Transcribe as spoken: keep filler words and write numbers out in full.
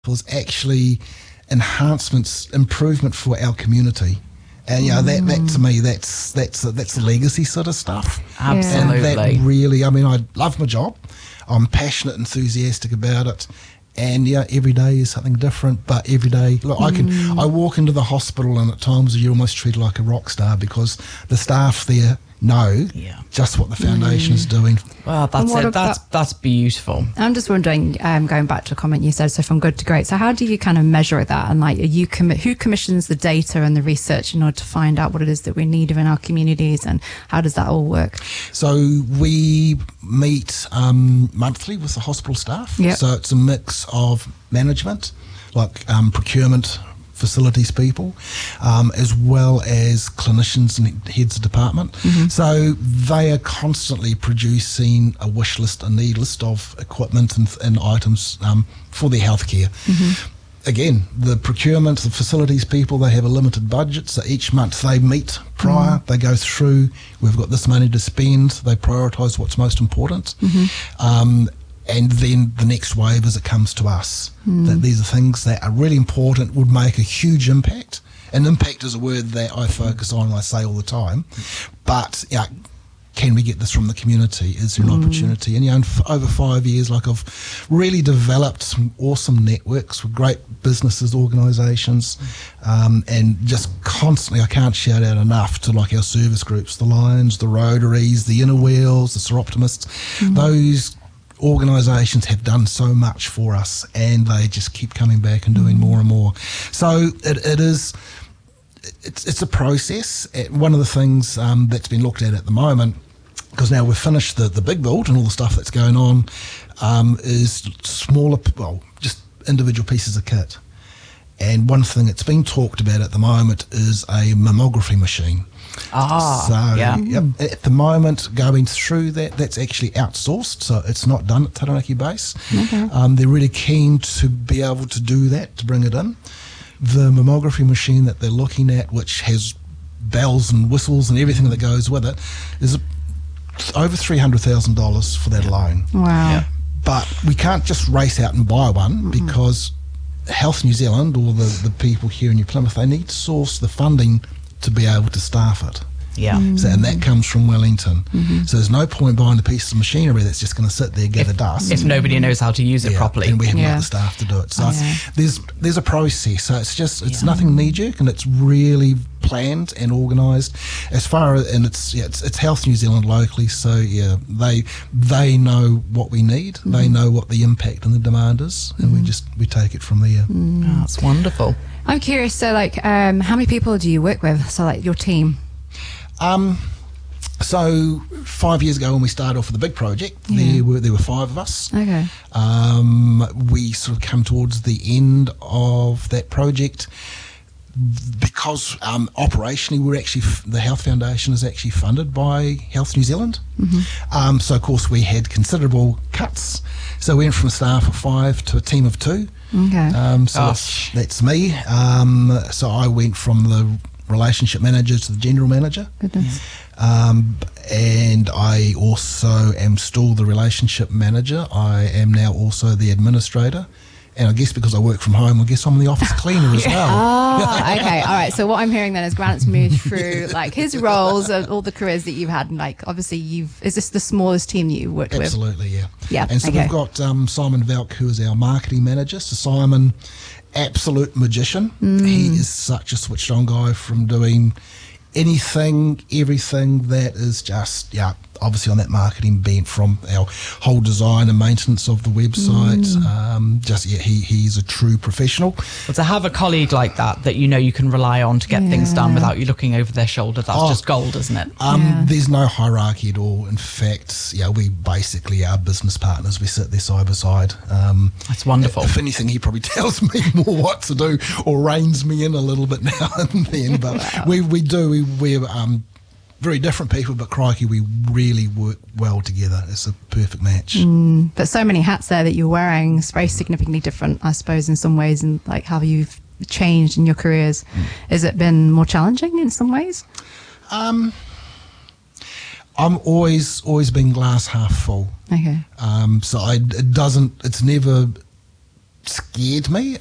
was actually enhancements, improvement for our community. And you know, that, that to me, that's that's that's legacy sort of stuff. Absolutely. And that really, I mean, I love my job. I'm passionate, enthusiastic about it. And yeah, every day is something different, but every day, look, mm. I can, I walk into the hospital and at times you're almost treated like a rock star because the staff there know yeah. just what the foundation mm. is doing. Well, that's it. That's that's beautiful. I'm just wondering, um, going back to a comment you said, so from good to great. So how do you kind of measure that? And like, are you commi- who commissions the data and the research in order to find out what it is that we need in our communities, and how does that all work? So we meet um, monthly with the hospital staff. Yep. So it's a mix of management, like um, procurement, facilities people, um, as well as clinicians and heads of department. Mm-hmm. So they are constantly producing a wish list, a need list of equipment and, and items um, for their healthcare. Mm-hmm. Again, the procurement, the facilities people, they have a limited budget, so each month they meet prior, mm-hmm. they go through, we've got this money to spend, they prioritise what's most important. Mm-hmm. Um, And then the next wave as it comes to us, mm. that these are things that are really important, would make a huge impact. And impact is a word that I focus on and I say all the time. But yeah, can we get this from the community? Is there an mm. opportunity? And you know, in f- over five years, like I've really developed some awesome networks with great businesses, organisations, um, and just constantly, I can't shout out enough to like our service groups, the Lions, the Rotaries, the Inner Wheels, the Soroptimists, mm. those organisations have done so much for us, and they just keep coming back and doing more and more. So it, it is, it's it's a process. One of the things um, that's been looked at at the moment, because now we've finished the, the big build and all the stuff that's going on, um, is smaller, well, just individual pieces of kit. And one thing that's been talked about at the moment is a mammography machine. Ah, so, yeah. Yep, at the moment, going through that, that's actually outsourced, so it's not done at Taranaki base. Okay. Um, they're really keen to be able to do that, to bring it in. The mammography machine that they're looking at, which has bells and whistles and everything that goes with it, is over three hundred thousand dollars for that alone. Wow. Yeah. But we can't just race out and buy one, mm-hmm. because Health New Zealand, or the, the people here in New Plymouth, they need to source the funding to be able to staff it. Yeah. Mm-hmm. So, and that comes from Wellington. Mm-hmm. So there's no point buying a piece of machinery that's just going to sit there, gather if, dust. If nobody knows how to use it yeah, properly. and we haven't yeah. got the staff to do it. So oh, yeah. there's there's a process. So it's just, it's yeah. nothing knee-jerk, and it's really planned and organised. As far as, and it's, yeah, it's it's Health New Zealand locally, so yeah, they they know what we need, mm-hmm. they know what the impact and the demand is, and mm-hmm. we just, we take it from there. Mm. Oh, that's wonderful. I'm curious, so like, um, how many people do you work with? So like your team? Um, so five years ago when we started off with the big project, yeah. there were there were five of us. Okay. Um, we sort of come towards the end of that project because um, operationally we're actually f- the Health Foundation is actually funded by Health New Zealand. Mm-hmm. Um, so of course we had considerable cuts. So we went from a staff of five to a team of two. Okay. Um, so that's, that's me. Um, so I went from the relationship manager to the general manager. Goodness. Um, and I also am still the relationship manager. I am now also the administrator. And I guess because I work from home, I guess I'm the office cleaner as well. Oh, okay. All right. So what I'm hearing then is Grant's moved through like his roles and all the careers that you've had. And like, obviously you've, is this the smallest team that you've worked Absolutely, with? yeah. Yeah. And so okay. we've got um, Simon Valk, who is our marketing manager. So Simon, absolute magician. Mm. He is such a switched on guy from doing anything, everything that is just, yeah, obviously on that marketing bent, from our whole design and maintenance of the website. Mm. Um, just, yeah, he, he's a true professional. Well, to have a colleague like that, that you know you can rely on to get yeah. things done without you looking over their shoulder, that's oh, just gold, isn't it? Um, yeah. There's no hierarchy at all. In fact, yeah, we basically are business partners. We sit there side by side. Um, that's wonderful. If anything, he probably tells me more what to do or reins me in a little bit now and then. But wow. we, we do, we, we're um, very different people, but crikey, we really work well together. It's a perfect match. Mm, but so many hats there that you're wearing. It's very significantly different, I suppose, in some ways, and like how you've changed in your careers. Mm. Has it been more challenging in some ways? Um, I'm always always been glass half full. Okay. Um, so I, it doesn't. It's never scared me.